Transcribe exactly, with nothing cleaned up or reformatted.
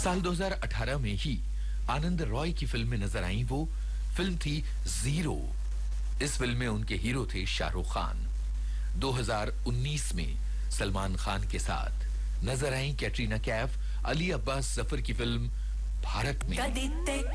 साल दो हज़ार अठारह में ही आनंद रॉय की फिल्म में नजर आई वो फिल्म थी जीरो। इस फिल्म में उनके हीरो थे शाहरुख खान। दो हज़ार उन्नीस में सलमान खान के साथ नजर आई कैटरीना कैफ अली अब्बास जफर की फिल्म भारत में।